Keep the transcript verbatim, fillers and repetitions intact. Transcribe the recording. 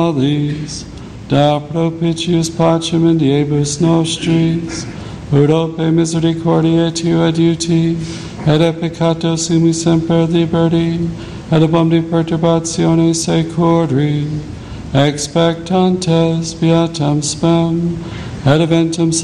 nobis, da propitius pacem in diebus nostris, urope misericordiae tua adiuti, et a peccato sumi semper liberti, et ab omni perturbatione securi, expectantes beatam spem, et eventum